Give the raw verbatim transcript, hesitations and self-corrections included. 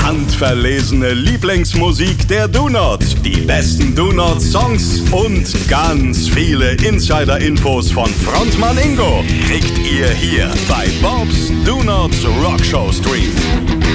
Handverlesene Lieblingsmusik der Donuts, die besten Donut-Songs und ganz viele Insider-Infos von Frontmann Ingo kriegt ihr hier bei Bob's Donuts Rockshow Stream.